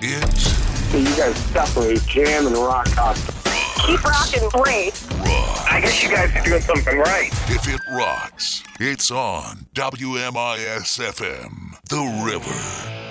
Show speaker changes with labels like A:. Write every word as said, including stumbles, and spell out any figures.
A: It's...
B: So you guys separate jam and rock concert.
C: Keep rocking, great.
A: Rock.
B: I guess you guys are doing something right.
A: If it rocks, it's on W M I S F M, The River.